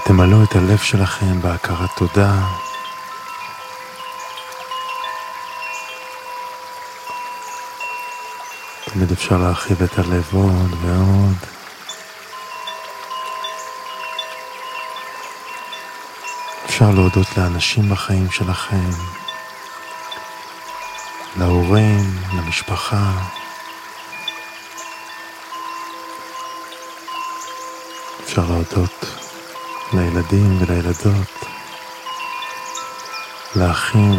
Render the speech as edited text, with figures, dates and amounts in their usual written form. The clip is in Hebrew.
תמלאו את הלב שלכם בהכרת תודה. תמיד אפשר להרחיב את הלב עוד ועוד. אפשר להודות לאנשים בחיים שלכם, להורים, למשפחה. אפשר להודות לילדים ולילדות, לאחים